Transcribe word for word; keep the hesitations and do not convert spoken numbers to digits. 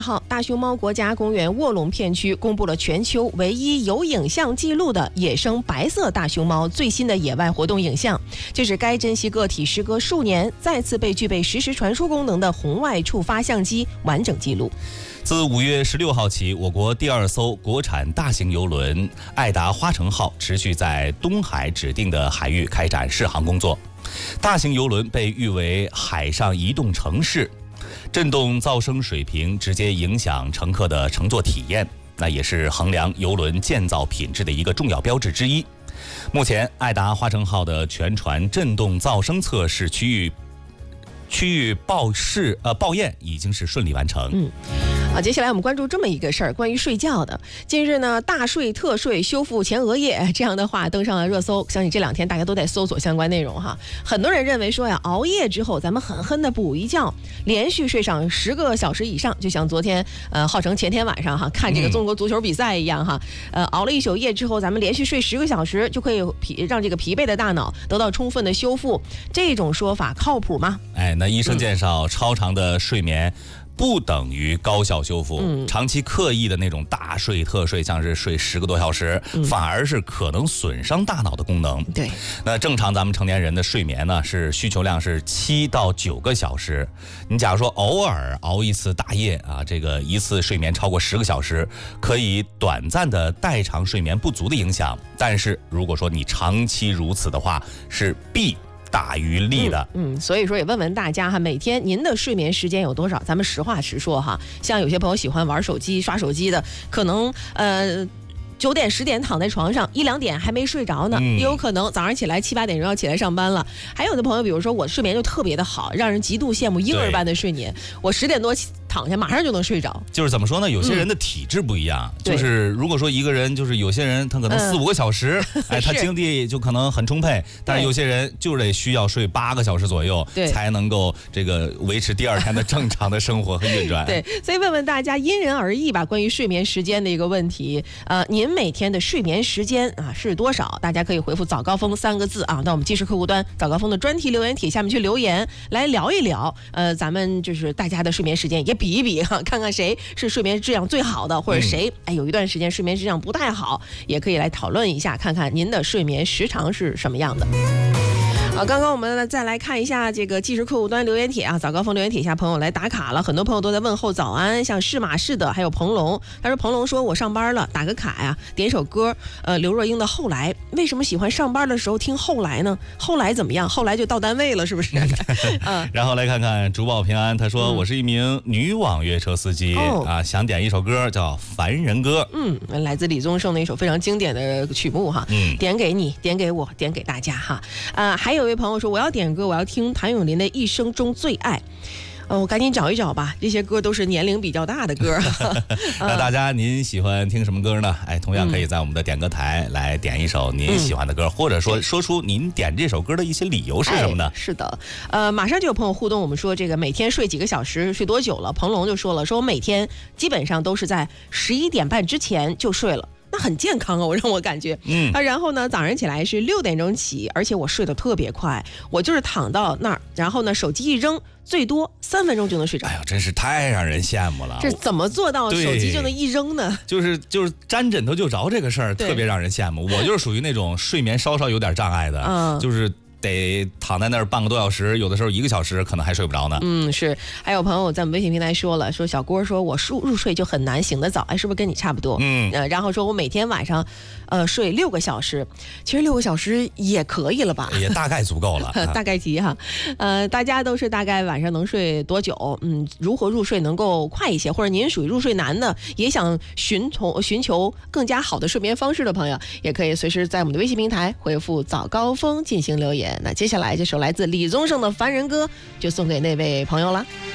号，大熊猫国家公园卧龙片区公布了全球唯一有影像记录的野生白色大熊猫最新的野外活动影像，这是该珍稀个体时隔数年再次被具备实时传输功能的红外触发相机完整记录。 自五月十六号起，我国第二艘国产大型邮轮爱达花城号持续在东海指定的海域开展试航工作。大型邮轮被誉为海上移动城市，震动噪声水平直接影响乘客的乘坐体验，那也是衡量邮轮建造品质的一个重要标志之一。目前，爱达花城号的全船震动噪声测试区域区域报试呃报验已经是顺利完成。 嗯。好，接下来我们关注这么一个事儿，关于睡觉的。近日呢，大睡特睡修复前额叶这样的话登上了热搜，相信这两天大家都在搜索相关内容哈。很多人认为说呀，熬夜之后咱们狠狠的补一觉，连续睡上十个小时以上，就像昨天呃号称前天晚上哈看这个中国足球比赛一样哈，呃熬了一宿夜之后，咱们连续睡十个小时就可以疲让这个疲惫的大脑得到充分的修复，这种说法靠谱吗？ 哎，那医生介绍，嗯、超长的睡眠不等于高效修复，嗯、长期刻意的那种大睡特睡，像是睡十个多小时，嗯、反而是可能损伤大脑的功能。 对， 那正常咱们成年人的睡眠呢，是需求量是七到九个小时。你假如说偶尔熬一次大夜啊，这个一次睡眠超过十个小时，可以短暂的代偿睡眠不足的影响。但是如果说你长期如此的话，是必大于利的。 嗯，嗯，所以说也问问大家哈，每天您的睡眠时间有多少？咱们实话实说哈，像有些朋友喜欢玩手机、刷手机的，可能呃。九点十点躺在床上，一两点还没睡着呢，嗯、也有可能早上起来七八点钟要起来上班了。还有的朋友，比如说我睡眠就特别的好，让人极度羡慕婴儿般的睡眠，我十点多躺下马上就能睡着。 就是怎么说呢？有些人的体质不一样，嗯、就是如果说一个人就是有些人他可能四五个小时，嗯、哎，他精力就可能很充沛，但是有些人就得需要睡八个小时左右，才能够这个维持第二天的正常的生活和运转。 对，所以问问大家，因人而异吧，关于睡眠时间的一个问题，呃，您每天的睡眠时间啊是多少？大家可以回复早高峰三个字啊，到我们即时客户端早高峰的专题留言帖下面去留言，来聊一聊。呃，咱们就是大家的睡眠时间也比一比哈、啊，看看谁是睡眠质量最好的，或者谁、嗯、哎有一段时间睡眠质量不太好，也可以来讨论一下，看看您的睡眠时长是什么样的。好，刚刚我们再来看一下这个即时客户端留言帖啊，早高峰留言帖下朋友来打卡了，很多朋友都在问候早安，像是马是的，还有彭龙，他说彭龙说我上班了，打个卡呀，点首歌，呃，刘若英的后来。为什么喜欢上班的时候听后来呢？后来怎么样？后来就到单位了，是不是？ 嗯。然后来看看竹报平安，他说、嗯、我是一名女网约车司机、哦、啊，想点一首歌叫《凡人歌》， 嗯，来自李宗盛的一首非常经典的曲目哈，嗯，点给你，点给我，点给大家哈，啊，还有。有位朋友说我要点歌，我要听谭咏麟的一生中最爱。呃，我赶紧找一找吧，这些歌都是年龄比较大的歌。 那大家您喜欢听什么歌呢？哎，同样可以在我们的点歌台来点一首您喜欢的歌，嗯、或者说说出您点这首歌的一些理由是什么呢？ 哎、是的，呃，马上就有朋友互动，我们说这个每天睡几个小时，睡多久了？彭龙就说了，说我每天基本上都是在十一点半之前就睡了。那很健康啊，我让我感觉，嗯啊，然后呢，早上起来是六点钟起，而且我睡得特别快，我就是躺到那儿，然后呢，手机一扔，最多三分钟就能睡着。 哎呦，真是太让人羡慕了！ 这怎么做到手机就能一扔呢？ 就是就是沾枕头就着这个事儿，特别让人羡慕。我就是属于那种睡眠稍稍有点障碍的，嗯，就是。得躺在那儿半个多小时，有的时候一个小时可能还睡不着呢。 嗯，是。还有朋友在我们微信平台说了，说小郭说我入入睡就很难醒得早，哎，是不是跟你差不多？嗯，呃，然后说我每天晚上，呃，睡六个小时，其实六个小时也可以了吧？ 也大概足够了， 大概题哈。呃，大家都是大概晚上能睡多久？嗯，如何入睡能够快一些？或者您属于入睡难的，也想寻从寻求更加好的睡眠方式的朋友，也可以随时在我们的微信平台回复早高峰进行留言。那接下来这首来自李宗盛的《凡人歌》就送给那位朋友了。